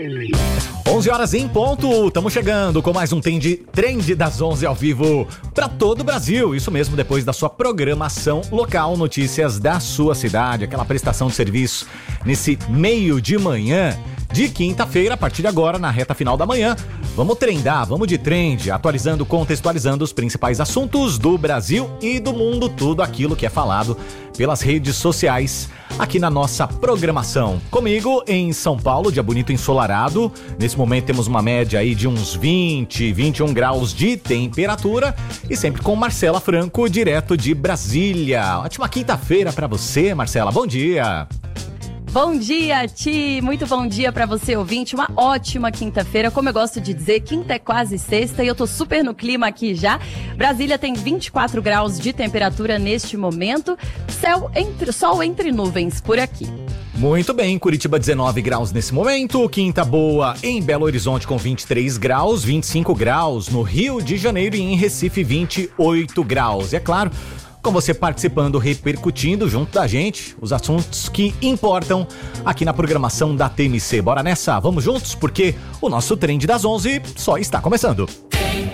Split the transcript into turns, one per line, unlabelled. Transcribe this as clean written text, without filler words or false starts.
11 horas em ponto, estamos chegando com mais um Trend das 11 ao vivo para todo o Brasil. Isso mesmo, depois da sua programação local, notícias da sua cidade, aquela prestação de serviço nesse meio de manhã de quinta-feira, a partir de agora, na reta final da manhã. Vamos trendar, vamos de trend, atualizando, contextualizando os principais assuntos do Brasil e do mundo, tudo aquilo que é falado pelas redes sociais aqui na nossa programação. Comigo em São Paulo, dia bonito ensolarado. Nesse momento temos uma média aí de uns 20, 21 graus de temperatura e sempre com Marcela Franco, direto de Brasília. Ótima quinta-feira pra você, Marcela. Bom dia.
Bom dia, Ti! Muito bom dia pra você, ouvinte. Uma ótima quinta-feira. Como eu gosto de dizer, quinta é quase sexta e eu tô super no clima aqui já. Brasília tem 24 graus de temperatura neste momento. Sol entre nuvens por aqui.
Muito bem, Curitiba 19 graus nesse momento, quinta boa em Belo Horizonte com 23 graus, 25 graus no Rio de Janeiro e em Recife 28 graus. E é claro, com você participando, repercutindo junto da gente os assuntos que importam aqui na programação da TMC. Bora nessa, vamos juntos, porque o nosso Trend das 11 só está começando.